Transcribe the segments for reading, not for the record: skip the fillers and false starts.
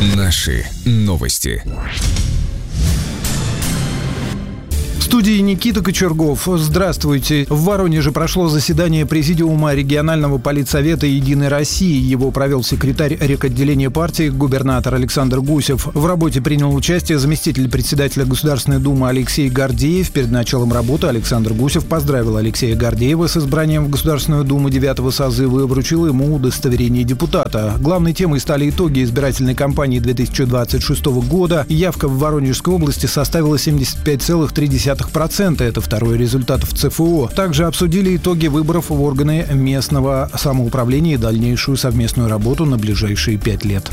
Наши новости. В студии Никита Кочергов. Здравствуйте. В Воронеже прошло заседание Президиума регионального политсовета «Единой России». Его провел секретарь рекотделения партии, губернатор Александр Гусев. В работе принял участие заместитель председателя Государственной Думы Алексей Гордеев. Перед началом работы Александр Гусев поздравил Алексея Гордеева с избранием в Государственную Думу 9-го созыва и вручил ему удостоверение депутата. Главной темой стали итоги избирательной кампании 2026 года. Явка в Воронежской области составила 75,3%. Это второй результат в ЦФО. Также обсудили итоги выборов в органы местного самоуправления и дальнейшую совместную работу на ближайшие 5 лет.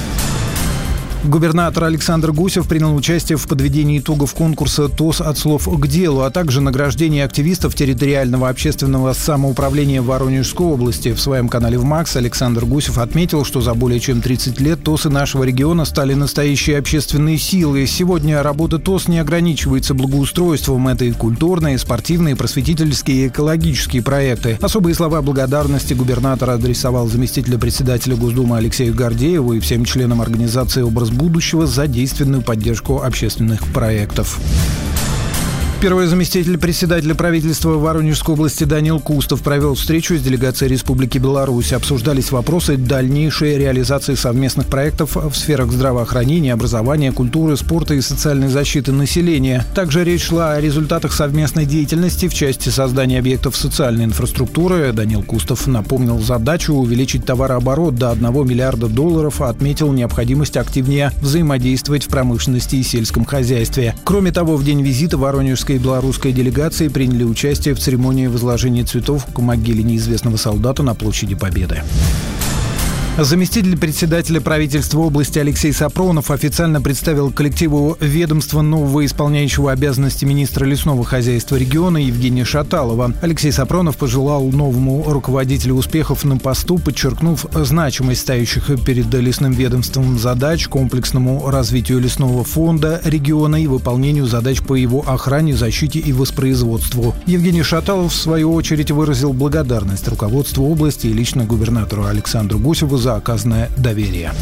Губернатор Александр Гусев принял участие в подведении итогов конкурса «ТОС от слов к делу», а также награждении активистов территориального общественного самоуправления Воронежской области. В своем канале ВМАКС Александр Гусев отметил, что за более чем 30 лет ТОСы нашего региона стали настоящей общественной силой. Сегодня работа ТОС не ограничивается благоустройством. Это и культурные, спортивные, просветительские и экологические проекты. Особые слова благодарности губернатор адресовал заместителю председателя Госдумы Алексею Гордееву и всем членам организации «Образ будущего» за действенную поддержку общественных проектов. Первый заместитель председателя правительства Воронежской области Данил Кустов провел встречу с делегацией Республики Беларусь. Обсуждались вопросы дальнейшей реализации совместных проектов в сферах здравоохранения, образования, культуры, спорта и социальной защиты населения. Также речь шла о результатах совместной деятельности в части создания объектов социальной инфраструктуры. Данил Кустов напомнил задачу увеличить товарооборот до $1 миллиарда, а отметил необходимость активнее взаимодействовать в промышленности и сельском хозяйстве. Кроме того, в день визита воронежской и белорусской делегации приняли участие в церемонии возложения цветов к могиле неизвестного солдата на площади Победы. Заместитель председателя правительства области Алексей Сапронов официально представил коллективу ведомства нового исполняющего обязанности министра лесного хозяйства региона Евгения Шаталова. Алексей Сапронов пожелал новому руководителю успехов на посту, подчеркнув значимость стоящих перед лесным ведомством задач, комплексному развитию лесного фонда региона и выполнению задач по его охране, защите и воспроизводству. Евгений Шаталов, в свою очередь, выразил благодарность руководству области и лично губернатору Александру Гусеву за оказанное доверие.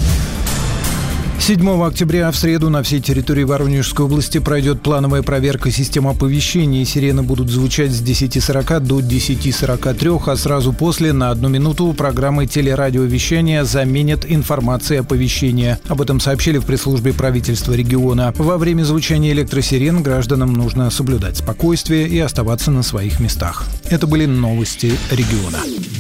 7 октября в среду на всей территории Воронежской области пройдет плановая проверка систем оповещений. Сирены будут звучать с 10:40 до 10:43, а сразу после на 1 минуту программы телерадиовещания заменят информацией оповещения. Об этом сообщили в пресс-службе правительства региона. Во время звучания электросирен гражданам нужно соблюдать спокойствие и оставаться на своих местах. Это были новости региона.